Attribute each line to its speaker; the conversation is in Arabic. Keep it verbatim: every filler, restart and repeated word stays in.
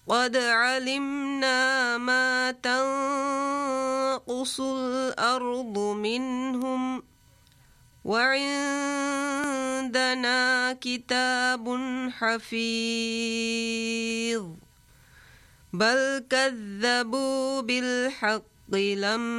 Speaker 1: قد علمنا ما تنقص الأرض منهم وعندنا كتاب حفيظ بل كذبوا بالحق لما